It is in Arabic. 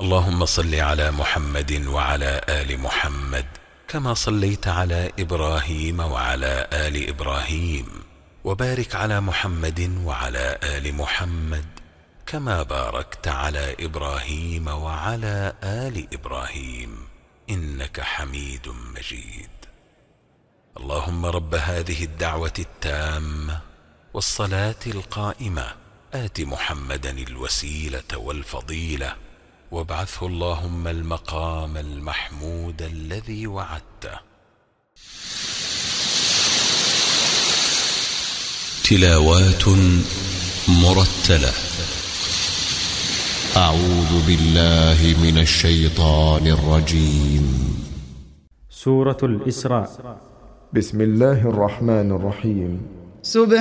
اللهم صل على محمد وعلى آل محمد كما صليت على إبراهيم وعلى آل إبراهيم، وبارك على محمد وعلى آل محمد كما باركت على إبراهيم وعلى آل إبراهيم إنك حميد مجيد. اللهم رب هذه الدعوة التامة والصلاة القائمة آت محمدا الوسيلة والفضيلة وابعثه اللهم المقام المحمود الذي وعدته. تلاوات مرتلة. أعوذ بالله من الشيطان الرجيم. سورة الإسراء. بسم الله الرحمن الرحيم.